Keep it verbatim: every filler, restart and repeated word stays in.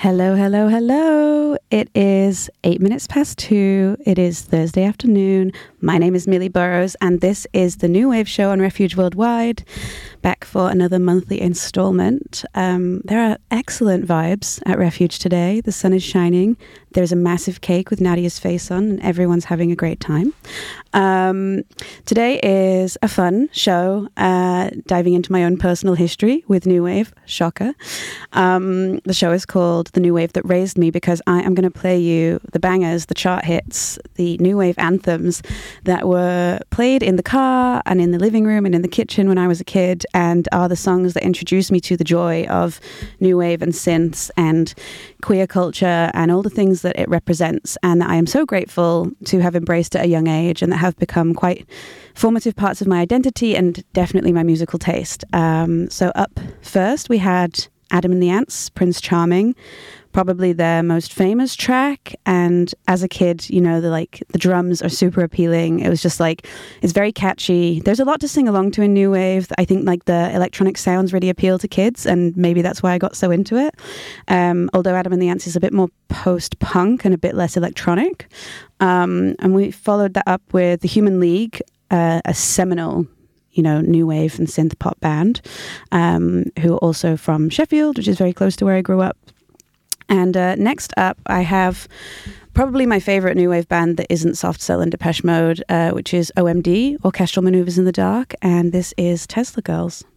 Hello, hello, hello. It is eight minutes past two. It is Thursday afternoon. My name is Millie Burrows, and this is the New Wave Show on Refuge Worldwide. Back for another monthly installment. Um, there are excellent vibes at Refuge today. The sun is shining. There's a massive cake with Nadia's face on, and everyone's having a great time. Um, today is a fun show, uh, diving into my own personal history with New Wave. Shocker. Um, the show is called The New Wave That Raised Me because I am going to play you the bangers, the chart hits, the New Wave anthems that were played in the car and in the living room and in the kitchen when I was a kid, and are the songs that introduced me to the joy of New Wave and synths and queer culture and all the things that it represents, and that I am so grateful to have embraced at a young age and that have become quite formative parts of my identity and definitely my musical taste. Um, so up first we had Adam and the Ants, Prince Charming, probably their most famous track. And as a kid, you know, the like the drums are super appealing. It was just like, it's very catchy. There's a lot to sing along to in New Wave. I think like the electronic sounds really appeal to kids, and maybe that's why I got so into it. Um, although Adam and the Ants is a bit more post-punk and a bit less electronic. Um, and we followed that up with The Human League, uh, a seminal you know, new wave and synth pop band, um, who are also from Sheffield, which is very close to where I grew up. And uh, next up, I have probably my favorite new wave band that isn't Soft Cell and Depeche Mode, uh, which is O M D, Orchestral Maneuvers in the Dark, and this is Tesla Girls.